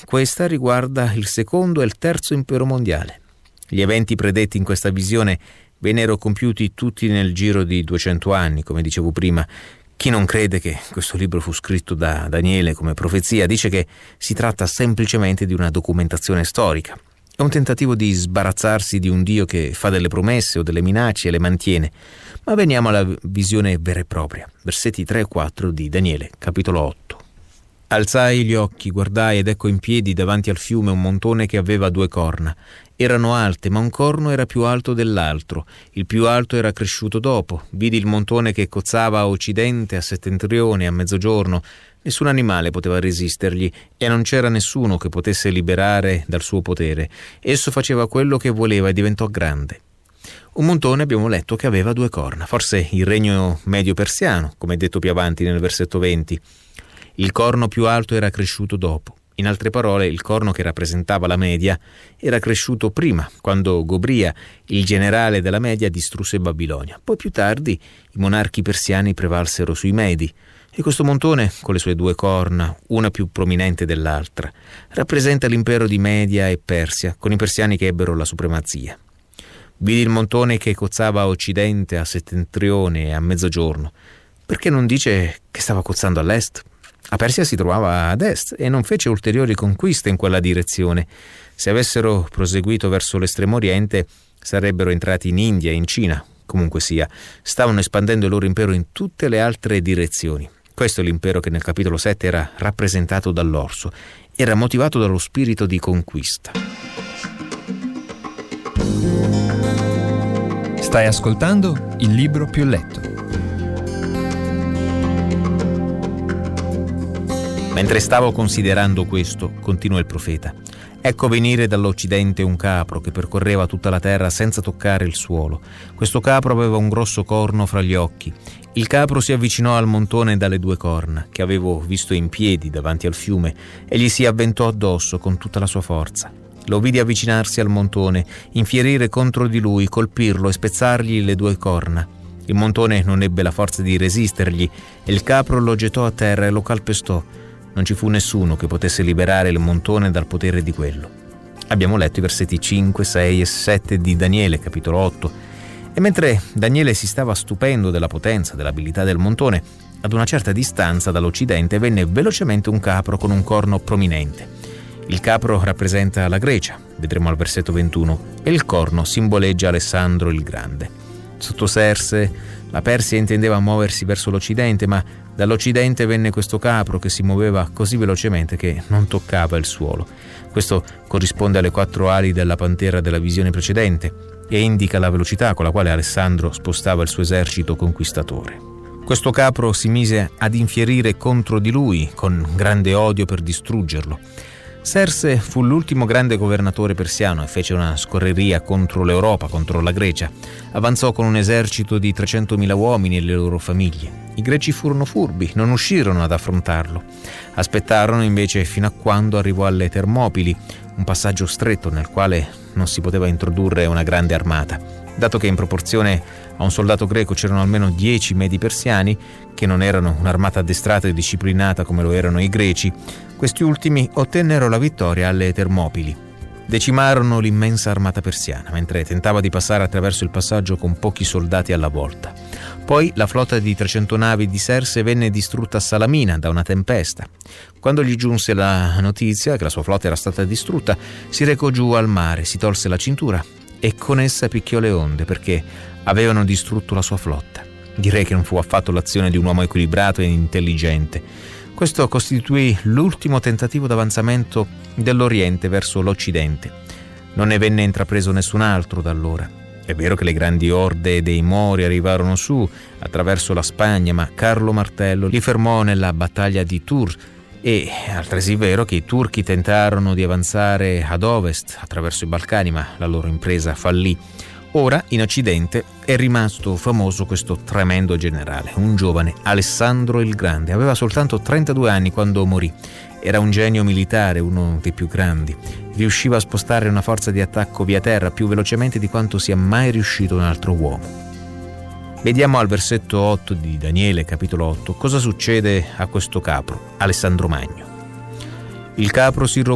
questa riguarda il secondo e il terzo impero mondiale. Gli eventi predetti in questa visione vennero compiuti tutti nel giro di 200 anni, come dicevo prima. Chi non crede che questo libro fu scritto da Daniele come profezia dice che si tratta semplicemente di una documentazione storica. È un tentativo di sbarazzarsi di un Dio che fa delle promesse o delle minacce e le mantiene. Ma veniamo alla visione vera e propria. Versetti 3 e 4 di Daniele, capitolo 8. Alzai gli occhi, guardai ed ecco in piedi davanti al fiume un montone che aveva 2 corna. Erano alte, ma un corno era più alto dell'altro. Il più alto era cresciuto dopo. Vidi il montone che cozzava a occidente, a settentrione, a mezzogiorno. Nessun animale poteva resistergli e non c'era nessuno che potesse liberare dal suo potere. Esso faceva quello che voleva e diventò grande. Un montone, abbiamo letto, che aveva 2 corna, forse il regno medio persiano, come detto più avanti nel versetto 20. Il corno più alto era cresciuto dopo. In altre parole, il corno che rappresentava la Media era cresciuto prima, quando Gobria, il generale della Media, distrusse Babilonia. Poi più tardi i monarchi persiani prevalsero sui Medi. E questo montone, con le sue 2 corna, una più prominente dell'altra, rappresenta l'impero di Media e Persia, con i persiani che ebbero la supremazia. Vidi il montone che cozzava a occidente, a settentrione e a mezzogiorno. Perché non dice che stava cozzando all'est? La Persia si trovava ad est e non fece ulteriori conquiste in quella direzione. Se avessero proseguito verso l'estremo oriente, sarebbero entrati in India e in Cina. Comunque sia, stavano espandendo il loro impero in tutte le altre direzioni. Questo è l'impero che nel capitolo 7 era rappresentato dall'orso. Era motivato dallo spirito di conquista. Stai ascoltando Il libro più letto. Mentre stavo considerando questo, continuò il profeta, ecco venire dall'occidente un capro che percorreva tutta la terra senza toccare il suolo. Questo capro aveva un grosso corno fra gli occhi. Il capro si avvicinò al montone dalle 2 corna, che avevo visto in piedi davanti al fiume, e gli si avventò addosso con tutta la sua forza. Lo vidi avvicinarsi al montone, infierire contro di lui, colpirlo e spezzargli le 2 corna. Il montone non ebbe la forza di resistergli e il capro lo gettò a terra e lo calpestò. Non ci fu nessuno che potesse liberare il montone dal potere di quello. Abbiamo letto i versetti 5, 6 e 7 di Daniele, capitolo 8. E mentre Daniele si stava stupendo della potenza, dell'abilità del montone, ad una certa distanza dall'occidente venne velocemente un capro con un corno prominente. Il capro rappresenta la Grecia, vedremo al versetto 21, e il corno simboleggia Alessandro il Grande. Sotto Serse, la Persia intendeva muoversi verso l'occidente, ma dall'occidente venne questo capro che si muoveva così velocemente che non toccava il suolo. Questo corrisponde alle 4 ali della pantera della visione precedente e indica la velocità con la quale Alessandro spostava il suo esercito conquistatore. Questo capro si mise ad infierire contro di lui con grande odio per distruggerlo. Serse fu l'ultimo grande governatore persiano e fece una scorreria contro l'Europa, contro la Grecia. Avanzò con un esercito di 300.000 uomini e le loro famiglie. I greci furono furbi, non uscirono ad affrontarlo. Aspettarono invece fino a quando arrivò alle Termopili, un passaggio stretto nel quale non si poteva introdurre una grande armata. Dato che in proporzione a un soldato greco c'erano almeno 10 medi persiani, che non erano un'armata addestrata e disciplinata come lo erano i greci, questi ultimi ottennero la vittoria alle Termopili. Decimarono l'immensa armata persiana, mentre tentava di passare attraverso il passaggio con pochi soldati alla volta. Poi la flotta di 300 navi di Serse venne distrutta a Salamina da una tempesta. Quando gli giunse la notizia che la sua flotta era stata distrutta, si recò giù al mare, si tolse la cintura e con essa picchiò le onde perché avevano distrutto la sua flotta. Direi che non fu affatto l'azione di un uomo equilibrato e intelligente. Questo costituì l'ultimo tentativo d'avanzamento dell'Oriente verso l'Occidente. Non ne venne intrapreso nessun altro da allora. È vero che le grandi orde dei Mori arrivarono su attraverso la Spagna, ma Carlo Martello li fermò nella battaglia di Tours. È altresì vero che i turchi tentarono di avanzare ad ovest attraverso i Balcani, ma la loro impresa fallì. Ora, in Occidente, è rimasto famoso questo tremendo generale, un giovane Alessandro il Grande. Aveva soltanto 32 anni quando morì. Era un genio militare, uno dei più grandi. Riusciva a spostare una forza di attacco via terra più velocemente di quanto sia mai riuscito un altro uomo. Vediamo al versetto 8 di Daniele, capitolo 8, cosa succede a questo capro, Alessandro Magno. Il capro si